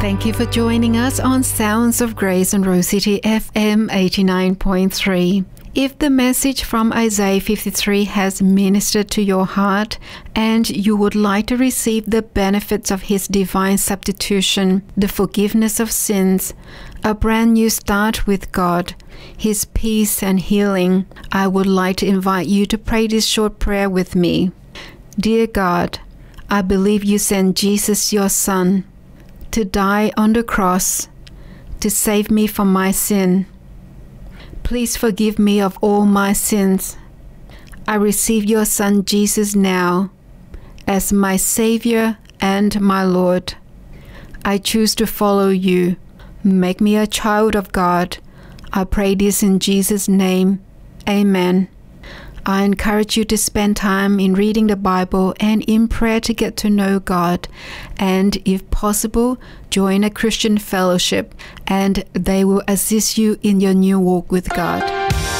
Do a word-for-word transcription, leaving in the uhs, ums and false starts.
Thank you for joining us on Sounds of Grace on Rose City F M eighty-nine point three. If the message from Isaiah fifty-three has ministered to your heart and you would like to receive the benefits of His divine substitution, the forgiveness of sins, a brand new start with God, His peace and healing, I would like to invite you to pray this short prayer with me. Dear God, I believe you sent Jesus, your Son, to die on the cross to save me from my sin. Please forgive me of all my sins. I receive your Son Jesus now as my Savior and my Lord. I choose to follow you. Make me a child of God. I pray this in Jesus' name. Amen. I encourage you to spend time in reading the Bible and in prayer to get to know God. And if possible, join a Christian fellowship and they will assist you in your new walk with God.